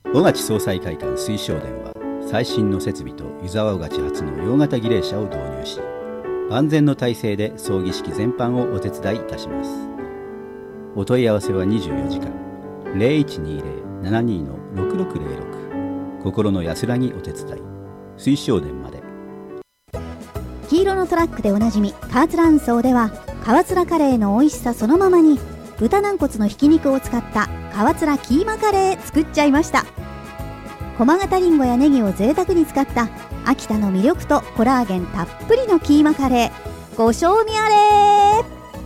小勝総裁会館水晶殿は最新の設備と湯沢小勝初の洋型儀礼車を導入し、万全の体制で葬儀式全般をお手伝いいたします。お問い合わせは24時間 0120-72-6606 心の安らぎお手伝い水晶殿まで。 黄色のトラックでおなじみ川津蘭荘では、川津カレーの美味しさそのままに豚軟骨のひき肉を使った川津キーマカレー作っちゃいました。駒形りんごやネギを贅沢に使った秋田の魅力とコラーゲンたっぷりのキーマカレー、ご賞味あれ。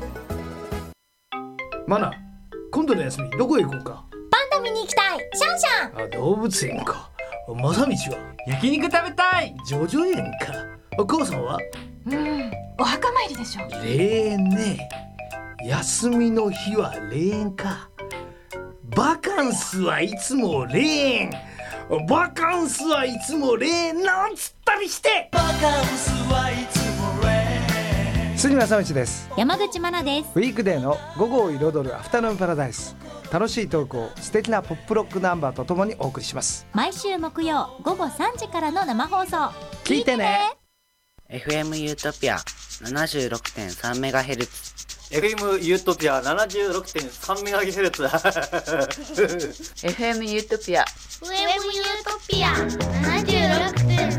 マナ、今度の休みどこへ行こうか。 パンダ見に行きたい。シャンシャン。 動物園か。マサミチは焼肉食べたい。 ジョジョ園か。母さんはお墓参りでしょ。 霊園ね。休みの日は霊園か。バカンスはいつも霊園、バカンスはいつも霊園なんつったりして。バカンスはいつも霊園。 杉正道です。 山口真奈です。 ウィークデーの午後を彩るアフタヌーンパラダイス、楽しいトークを素敵なポップロックナンバーとともにお送りします。 毎週木曜午後3時からの生放送、 聞いてね。 FM ユートピア 76.3MHz、 FM ユートピア 76.3MHz FM ユートピア FM ユートピア 76.3